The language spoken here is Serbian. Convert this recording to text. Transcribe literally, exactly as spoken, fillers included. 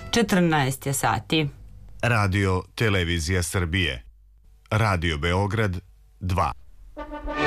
četrnaest je sati. Radio Televizija Srbije. Radio Beograd dva.